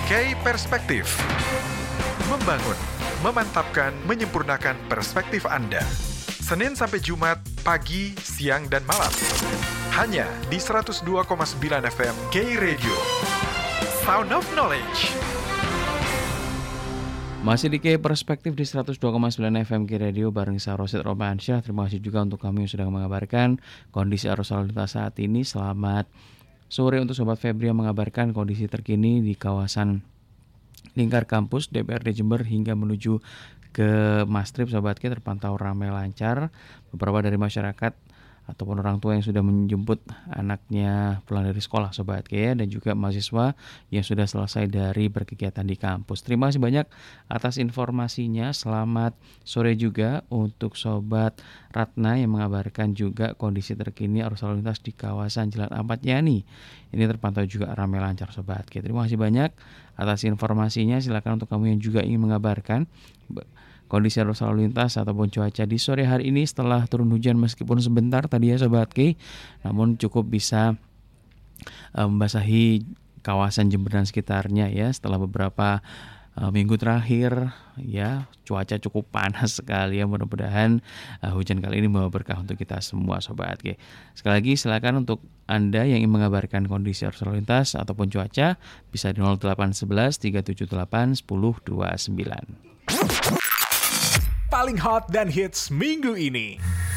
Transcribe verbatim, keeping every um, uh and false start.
K Perspektif. Membangun, memantapkan, menyempurnakan perspektif Anda. Senin sampai Jumat, pagi, siang, dan malam. Hanya di seratus dua koma sembilan F M K Radio. Sound of Knowledge. Masih di K Perspektif di seratus dua koma sembilan F M K Radio bareng saya Rosid Romansyah. Terima kasih juga untuk kami yang sudah mengabarkan kondisi arus lalu lintas saat ini. Selamat sore untuk Sobat Febri yang mengabarkan kondisi terkini di kawasan lingkar kampus D P R D Jember hingga menuju ke Mastrip. Sobat K terpantau ramai lancar. Beberapa dari masyarakat ataupun orang tua yang sudah menjemput anaknya pulang dari sekolah Sobat K ya, dan juga mahasiswa yang sudah selesai dari berkegiatan di kampus. Terima kasih banyak atas informasinya. Selamat sore juga untuk Sobat Ratna yang mengabarkan juga kondisi terkini arus lalu lintas di kawasan Jalan Ahmad Yani. Ini terpantau juga ramai lancar Sobat K. Terima kasih banyak atas informasinya. Silakan untuk kamu yang juga ingin mengabarkan kondisi arus lalu lintas ataupun cuaca di sore hari ini setelah turun hujan meskipun sebentar tadi ya Sobat K, namun cukup bisa uh, membasahi kawasan Jember dan sekitarnya ya setelah beberapa uh, minggu terakhir ya cuaca cukup panas sekali ya. Mudah-mudahan uh, hujan kali ini membawa berkah untuk kita semua Sobat K. Sekali lagi silakan untuk Anda yang ingin mengabarkan kondisi arus lalu lintas ataupun cuaca bisa di nol delapan satu satu tiga tujuh delapan satu nol dua sembilan. Paling hot dan hits minggu ini.